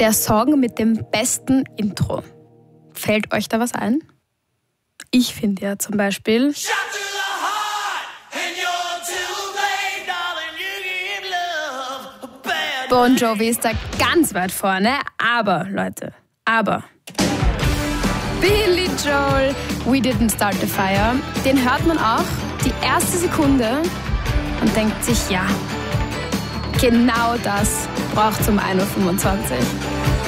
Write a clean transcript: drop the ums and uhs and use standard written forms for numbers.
Der Song mit dem besten Intro. Fällt euch da was ein? Ich finde ja zum Beispiel... Bon Jovi ist da ganz weit vorne, aber, Leute, Billy Joel, We Didn't Start the Fire, den hört man auch die erste Sekunde und denkt sich, ja, genau das braucht es um 1.25 Uhr.